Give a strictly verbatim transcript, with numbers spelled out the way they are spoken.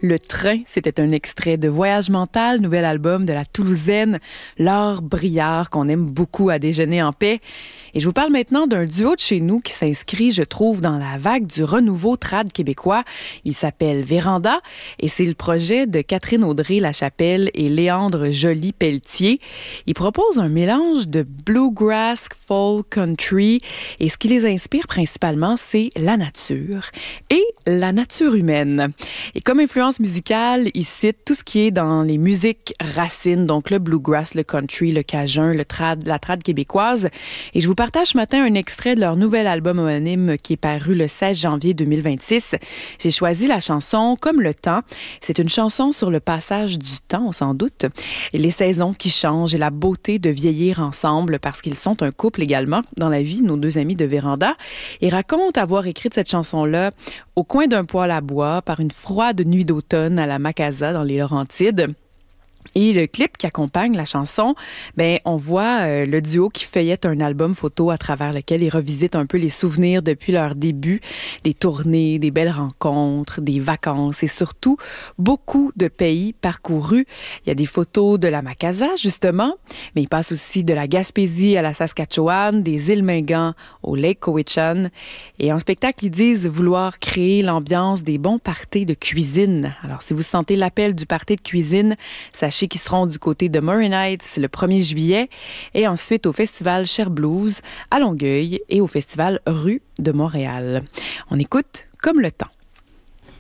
Le train, c'était un extrait de Voyage mental, nouvel album de la Toulousaine Laure Briard, qu'on aime beaucoup à déjeuner en paix. Et je vous parle maintenant d'un duo de chez nous qui s'inscrit, je trouve, dans la vague du renouveau trad québécois. Il s'appelle Véranda et c'est le projet de Catherine Audrey-Lachapelle et Léandre Joly-Pelletier. Ils proposent un mélange de bluegrass, folk, country et ce qui les inspire principalement, c'est la nature et la nature humaine. Et comme influence musicale, ils citent tout ce qui est dans les musiques racines, donc le bluegrass, le country, le cajun, le trad, la trad québécoise. Et je vous partage ce matin un extrait de leur nouvel album homonyme qui est paru le seize janvier deux mille vingt-six. J'ai choisi la chanson Comme le temps. C'est une chanson sur le passage du temps, sans doute, et les saisons qui changent et la beauté de vieillir ensemble parce qu'ils sont un couple également dans la vie, nos deux amis de Véranda. Ils racontent avoir écrit cette chanson-là au coin d'un poêle à bois par une froide nuit d'automne à la Macasa dans les Laurentides. Et le clip qui accompagne la chanson, ben on voit euh, le duo qui feuillette un album photo à travers lequel ils revisitent un peu les souvenirs depuis leur début, des tournées, des belles rencontres, des vacances et surtout beaucoup de pays parcourus. Il y a des photos de la Macasa justement, mais ils passent aussi de la Gaspésie à la Saskatchewan, des îles Mingan au Lake Cowichan. Et en spectacle, ils disent vouloir créer l'ambiance des bons parties de cuisine. Alors si vous sentez l'appel du party de cuisine, sachez qui seront du côté de Murray Nights le premier juillet et ensuite au Festival Cher Blues à Longueuil et au Festival Rue de Montréal. On écoute Comme le temps.